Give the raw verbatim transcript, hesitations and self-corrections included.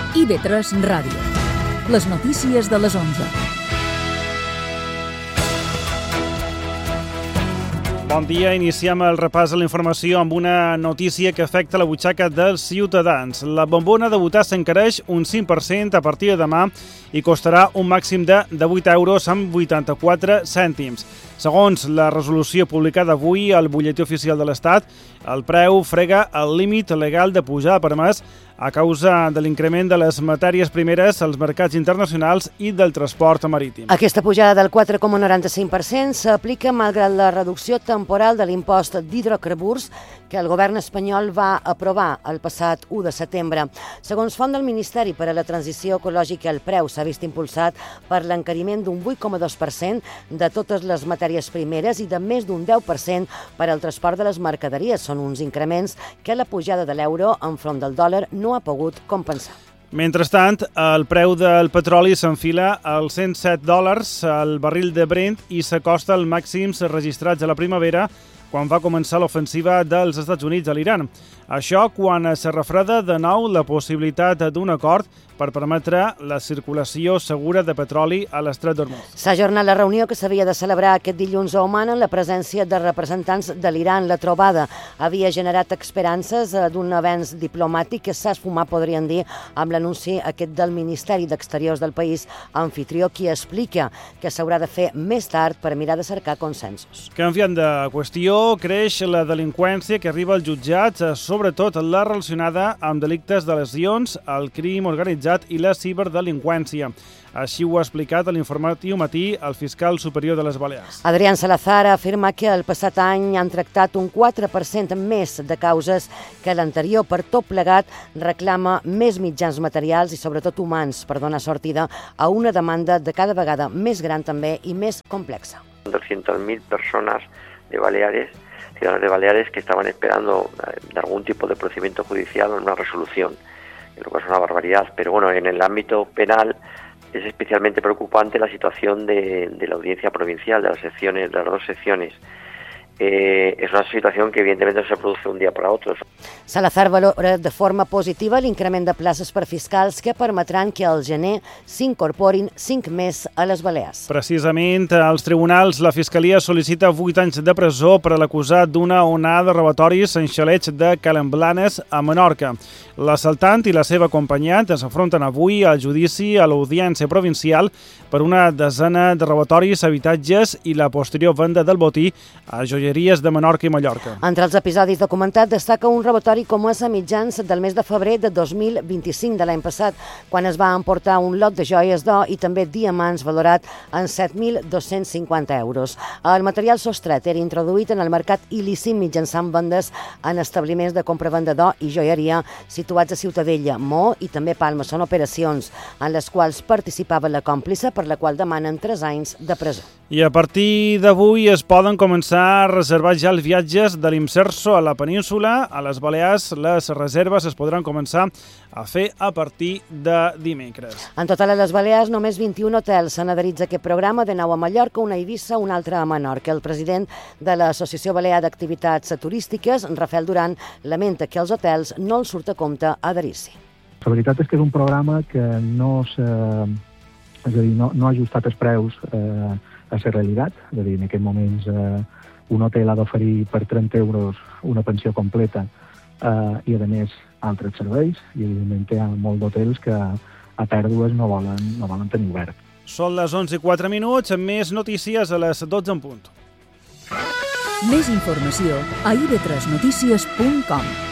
I B tres Ràdio. Les notícies de les onze. Bon dia, iniciem el repàs de la informació amb una notícia que afecta la butxaca dels ciutadans. La bombona de votar s'encareix un cinc per cent a partir de demà i costarà un màxim de, de vuit euros amb vuitanta-quatre cèntims. Segons la resolució publicada avui al Butlletí Oficial de l'Estat, el preu frega el límit legal de pujada permès a causa de l'increment de les matèries primeres als mercats internacionals i del transport marítim. Aquesta pujada del quatre coma noranta-cinc per cent s'aplica malgrat la reducció temporal de l'impost d'hidrocarburs que el govern espanyol va aprovar el passat u de setembre. Segons font del Ministeri per a la Transició Ecològica, el preu s'ha vist impulsat per l'encariment d'un vuit coma dos per cent de totes les matèries primeres i de més d'un deu per cent per al transport de les mercaderies. Són uns increments que la pujada de l'euro enfront del dòlar no ha pogut compensar. Mentrestant, el preu del petroli s'enfila als cent set dòlars al barril de Brent i s'acosta als màxims registrats a la primavera quan va començar l'ofensiva dels Estats Units a l'Iran. Això quan es refreda de nou la possibilitat d'un acord per permetre la circulació segura de petroli a l'Estret d'Hormuz. S'ha ajornat la reunió que s'havia de celebrar aquest dilluns a Oman en la presència de representants de l'Iran. La trobada havia generat esperances d'un avenç diplomàtic que s'ha esfumat, podríem dir, amb l'anunci aquest del Ministeri d'Exteriors del país anfitrió, qui explica que s'haurà de fer més tard per mirar de cercar consensos. Canviant de qüestió, creix la delinqüència que arriba als jutjats, sobretot la relacionada amb delictes de lesions, el crim organitzat i la ciberdelinqüència. Així ho ha explicat a l'informatiu matí el fiscal superior de les Balears. Adrián Salazar afirma que el passat any han tractat un quatre per cent més de causes que l'anterior. Per tot plegat, reclama més mitjans materials i sobretot humans per donar sortida a una demanda de cada vegada més gran també i més complexa. doscientas mil personas de Baleares, ciudadanos de Baleares que estaban esperando de algún tipo de procedimiento judicial o una resolución. Creo que es una barbaridad, pero bueno, en el ámbito penal es especialmente preocupante la situación de, de la audiencia provincial, de las secciones, de las dos secciones. Eh, és una situació que evidentment no se produce un dia per a otro. Salazar valora de forma positiva l'increment de places per fiscals que permetran que al gener s'incorporin cinc més a les Balears. Precisament, als tribunals la Fiscalia sol·licita vuit anys de presó per a l'acusat d'una onada de robatoris en xalets de Calemblanes a Menorca. L'assaltant i la seva acompanyant es afronten avui al judici a l'Audiència Provincial per una desena de robatoris a habitatges i la posterior venda del botí a joieries de Menorca i Mallorca. Entre els episodis documentats destaca un robatori com és a mitjans del mes de febrer de dos mil vint-i-cinc de l'any passat, quan es va emportar un lot de joies d'or i també diamants valorat en set mil dos-cents cinquanta euros. El material sostret era introduït en el mercat il·lícit mitjançant vendes en establiments de compra-venda d'or i joieria situats a Ciutadella, Mo i també Palma. Són operacions en les quals participava la còmplice, per la qual demanen tres anys de presó. I a partir d'avui es poden començar a reservar ja els viatges de l'Imserso a la península. A les Balears les reserves es podran començar a fer a partir de dimecres. En total a les Balears només vint-i-un hotels s'han adherit a aquest programa, de nou a Mallorca, una a Eivissa, un altre a Menorca. El president de l'Associació Balear d'Activitats Turístiques, Rafael Duran, lamenta que als hotels no els surt a compte adherir-s'hi. La veritat és que és un programa que no s'ha, és a dir, no, no ha ajustat els preus eh, a la realitat. És a dir, en aquests moments eh, un hotel ha d'oferir per trenta euros una pensió completa eh, i, a més, altres serveis. I, evidentment, hi ha molts d'hotels que a pèrdues no volen, no volen tenir obert. Són les onze i quatre minuts, amb més notícies a les dotze en punt. Més informació a i be tres notícies punt com.